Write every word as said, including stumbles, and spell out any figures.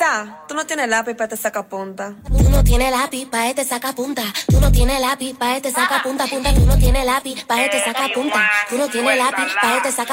Mira, tú no tienes lápiz para este sacapunta. Tú no tienes lápiz pa' este saca punta. Tú no tienes lápiz pa' este saca punta punta. Tú no tienes lápiz pa' este saca punta. Tú no tienes lápiz pa' este saca